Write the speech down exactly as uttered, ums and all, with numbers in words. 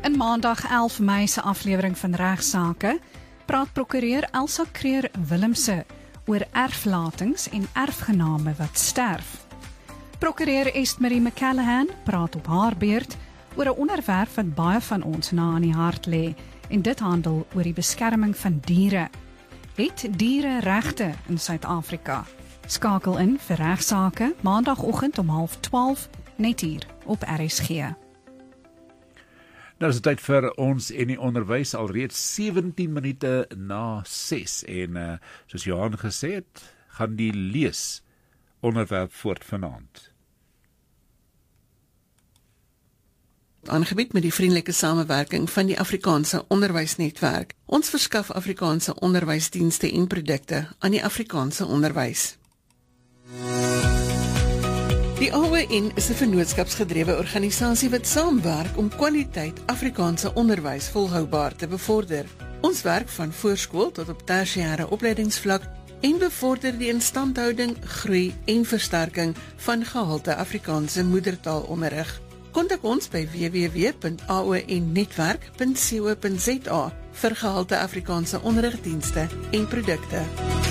In Maandag elf Mei se aflewering van Regsake praat prokureur Elsa Creer-Willemse oor erflatings en erfgename wat sterf. Prokureur Estmarie McCallaghan praat op haar beurt oor 'n onderwerp wat baie van ons na aan die hart lê, en dit handel oor die beskerming van diere. Het diere regte in Suid-Afrika? Skakel in vir Regsake Maandagoggend om half twaalf net hier op R S G. Nou is dit tyd vir ons en die onderwys, alreeds sewentien minute na ses, en uh, soos Johan gesê het, gaan die lees onderwerp voort vanaand. Aangebied met die vriendelike samewerking van die Afrikaanse Onderwysnetwerk. Ons verskaf Afrikaanse onderwysdienste en produkte aan die Afrikaanse onderwys. Die A O N is 'n vennootskapsgedrewe organisasie wat saamwerk om kwaliteit Afrikaanse onderwys volhoubaar te bevorder. Ons werk van voorskool tot op tersiêre opleidingsvlak en bevorder die instandhouding, groei en versterking van gehalte Afrikaanse moedertaalonderrig. Kontak ons by w w w punt a o n netwerk punt co punt za vir gehalte Afrikaanse onderrigdienste en produkte.